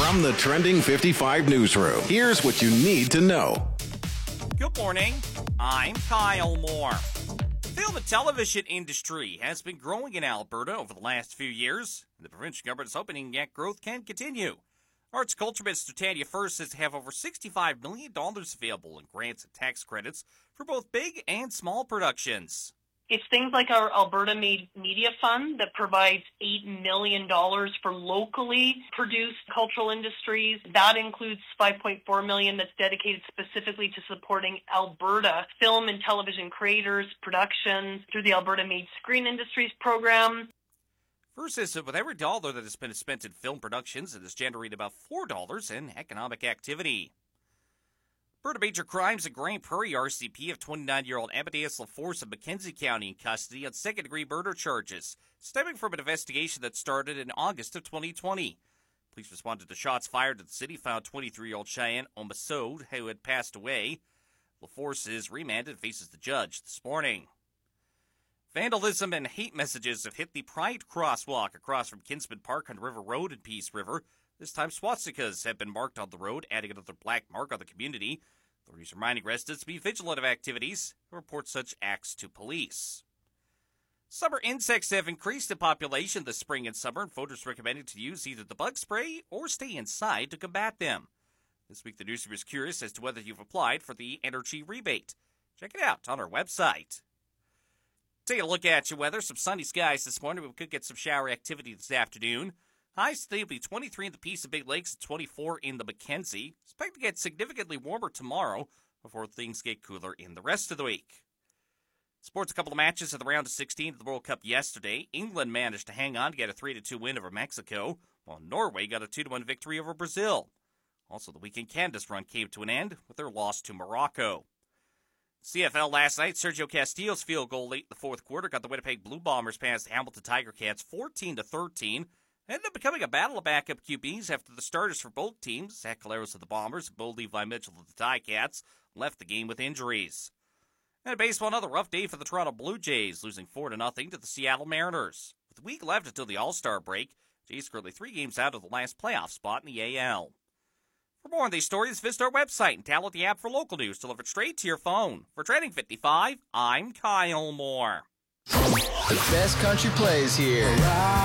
From the Trending 55 newsroom, here's what you need to know. Good morning. I'm Kyle Moore. The film and television industry has been growing in Alberta over the last few years. The provincial government is hoping that growth can continue. Arts Culture Minister Tanya First says to have over $65 million available in grants and tax credits for both big and small productions. It's things like our Alberta Media Fund that provides $8 million for locally produced cultural industries. That includes $5.4 million that's dedicated specifically to supporting Alberta film and television creators, productions through the Alberta Made Screen Industries program. First says that with every dollar that has been spent in film productions, it has generated about $4 in economic activity. Alberta Major Crimes and Grand Prairie RCP have 29-year-old Amadeus LaForce of Mackenzie County in custody on second-degree murder charges, stemming from an investigation that started in August of 2020. Police responded to shots fired at the city, found 23-year-old Cheyenne Omasode, who had passed away. LaForce is remanded and faces the judge this morning. Vandalism and hate messages have hit the Pride crosswalk across from Kinsman Park on River Road in Peace River. This time, swastikas have been marked on the road, adding another black mark on the community. Authorities reminding residents to be vigilant of activities and report such acts to police. Summer insects have increased in population this spring and summer, and voters recommended to use either the bug spray or stay inside to combat them. This week, the newsroom is curious as to whether you've applied for the energy rebate. Check it out on our website. Take a look at your weather. Some sunny skies this morning. We could get some shower activity this afternoon. Highs today will be 23 in the Peace and Big Lakes and 24 in the Mackenzie. Expect to get significantly warmer tomorrow before things get cooler in the rest of the week. Sports, a couple of matches in the round of 16 of the World Cup yesterday. England managed to hang on to get a 3-2 win over Mexico, while Norway got a 2-1 victory over Brazil. Also, the weekend Canada's run came to an end with their loss to Morocco. CFL last night, Sergio Castillo's field goal late in the fourth quarter got the Winnipeg Blue Bombers past the Hamilton Tiger Cats 14-13. Ended up becoming a battle of backup QBs after the starters for both teams, Zach Collaros of the Bombers and Bo Levi Mitchell of the Ticats, left the game with injuries. And in baseball, another rough day for the Toronto Blue Jays, losing 4-0 to the Seattle Mariners. With a week left until the All-Star break, Jays currently 3 games out of the last playoff spot in the AL. For more on these stories, visit our website and download the app for local news delivered straight to your phone. For Trending 55, I'm Kyle Moore. The best country plays here.